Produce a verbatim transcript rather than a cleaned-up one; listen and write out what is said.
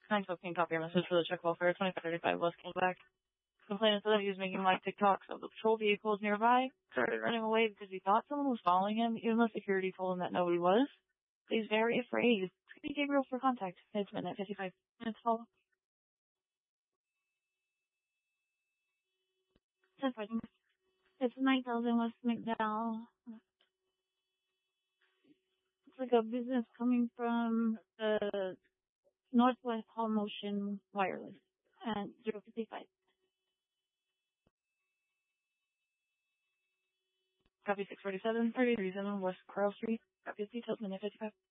nine fifteen, copy your message for the check welfare. twenty-five thirty-five West came back. Complainant said that he was making live TikToks of the patrol vehicles nearby. Started running away because he thought someone was following him, even though security told him that nobody was. He's very afraid. Scooby Gabriel for contact. It's midnight fifty-five minutes follow. It's nine thousand West McDowell. It's like a business coming from the Northwest Hall Motion Wireless at zero fifty-five. Copy six forty-seven, thirty-three West Coral Street. Copy details, minute fifty-five.